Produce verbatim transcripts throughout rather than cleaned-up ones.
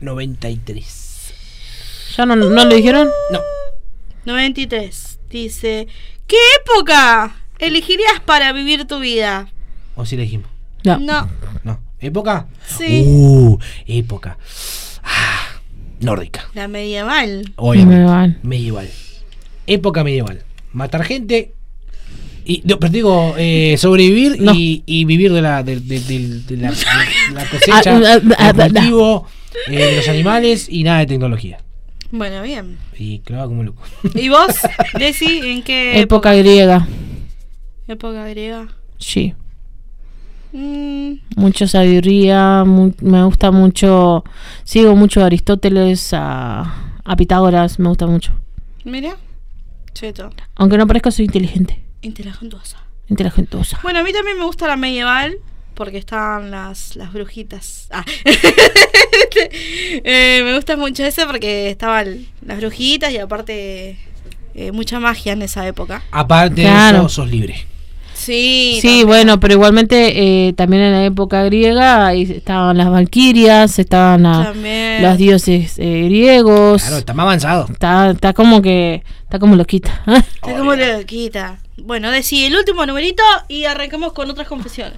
noventa y tres. ¿Ya no, no lo dijeron? No. noventa y tres. Dice, ¿qué época elegirías para vivir tu vida? ¿O si le dijimos? No. No. No. ¿Época? Sí. Uh, época. Ah, nórdica. La medieval. Obviamente. Medieval. Medieval. Época medieval. Matar gente. Y, no, pero digo, eh, sobrevivir No. y, y vivir de la, de, de- de- de la, de la cosecha, Ah, ah, ah, del cultivo, eh, de los animales y nada de tecnología. Bueno, bien. Y clavado como loco. ¿Y vos, Desi, en qué Época griega. época griega? Sí. Mm, Mucha sabiduría. Mu- me gusta mucho. Sigo mucho a Aristóteles, a, a Pitágoras. Me gusta mucho. mira. Cheto. Aunque no parezca, soy inteligente. Inteligentuosa. Inteligentosa. Bueno, a mí también me gusta la medieval porque están las, las brujitas. Ah. Eh, me gusta mucho ese porque estaban las brujitas y aparte eh, mucha magia en esa época. Aparte Claro. de eso, sos libre. Sí. Sí, también. bueno, pero igualmente eh, también en la época griega ahí estaban las valquirias, estaban a- También. los dioses eh, griegos. Claro, está más avanzado. Está, está como que está como loquita. Está como loquita. Bueno, decí el último numerito y arrancamos con otras confesiones.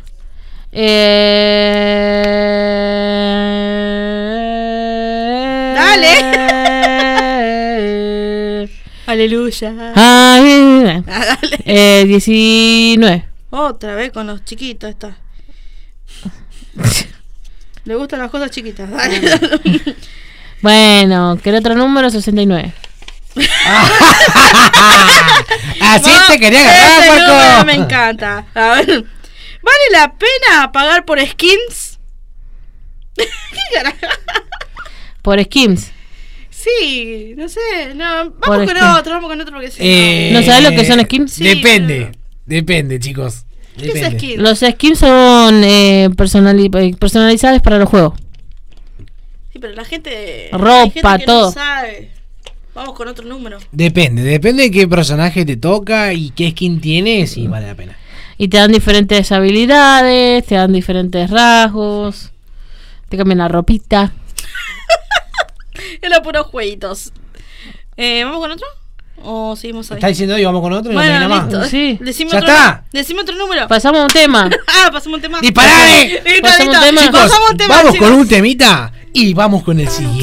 eh... Dale. Aleluya. Ay, Ah, dale. eh, diecinueve. Otra vez con los chiquitos esta. Le gustan las cosas chiquitas. Dale. Bueno, ¿qué otro número? sesenta y nueve. Así No, te quería ese agarrar, número Marco. me encanta. A ver. ¿Vale la pena pagar por skins? ¿Qué carajo? Por skins. Sí, no sé. No, Por vamos con skin. otro, vamos con otro porque sí. Eh, ¿No sabes lo que son skins? Sí, Depende. pero- Depende, chicos. ¿Qué es Depende. skin? Los skins son eh, personali- eh, personalizados para los juegos. Sí, pero la gente. Ropa, hay gente que todo. No sabe. Vamos con otro número. Depende, depende de qué personaje te toca y qué skin tienes y vale la pena. Y te dan diferentes habilidades, te dan diferentes rasgos, te cambian la ropita. Era puros jueguitos. Eh, ¿Vamos con otro? ¿O seguimos ahí? ¿Estás diciendo y vamos con otro? Y no Bueno, termina más. listo. Sí. Decime ¡Ya otro, está! Decime otro número. Pasamos a un tema. Ah, pasamos un tema. ¡Disparale! Listo, Pasamos listo. un tema. Chicos, Pasamos un tema, vamos chicos. con un temita y vamos con el siguiente.